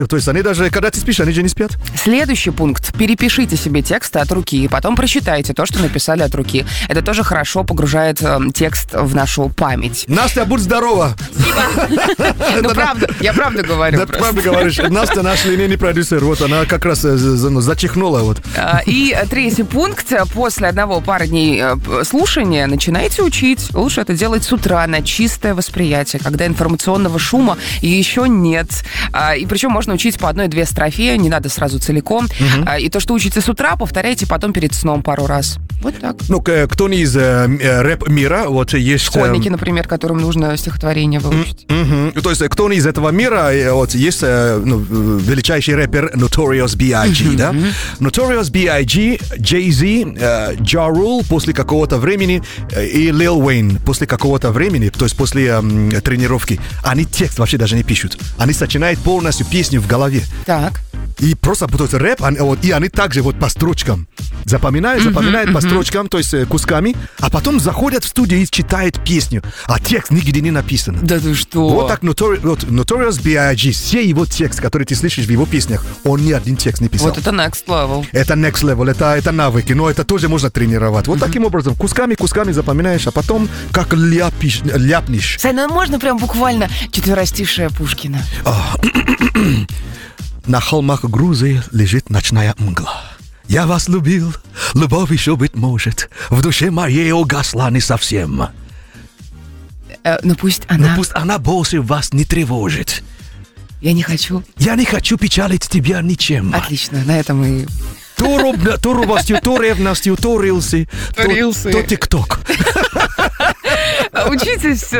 То есть они даже, когда ты спишь, они же не спят. Следующий пункт. Перепишите себе тексты от руки, и потом прочитайте то, что написали от руки. Это тоже хорошо погружает текст в нашу память. Настя, будь здорова. Ну, правда, я правда говорю. Да, правда говоришь. Настя, наш линейный продюсер, вот она как раз зачихнула. Вот. И третий пункт. После пары дней слушания начинайте учить. Лучше это делать с утра на чистое восприятие, когда информационного шума еще нет. И причем можно учить по 1-2 строфе, не надо сразу целиком. И то, что учите с утра, повторяйте потом перед сном пару раз. Вот так. Ну, кто не из рэп-мира, вот есть... Школьники, например, которым нужно стихотворение выучить. То есть, кто не из этого мира, вот есть величайший рэпер Notorious B.I.G., да? Notorious B.I.G., Jay-Z, Ja Rule после какого-то времени и Lil Wayne после какого-то времени, то есть после тренировки, они текст вообще даже не пишут. Они сочиняют полностью песню в голове. Так. И просто вот рэп, и они также вот по строчкам запоминают по строчкам, то есть кусками, а потом заходят в студию и читают песню, а текст нигде не написан. Да ты что? Вот так Notorious B.I.G., все его тексты, которые ты слышишь в его песнях, он ни один текст не писал. Вот это next level. Это next level, это навыки, но это тоже можно тренировать. Вот таким образом, кусками запоминаешь, а потом как ляпнешь. Сань, ну можно прям буквально четверостишее Пушкина. На холмах Грузии лежит ночная мгла. Я вас любил, любовь еще, быть может, в душе моей угасла не совсем. Но пусть она больше вас не тревожит. Я не хочу. Я не хочу печалить тебя ничем. Отлично, на этом и... То робостью, то ревностью, то рилсы, то тикток. Учитесь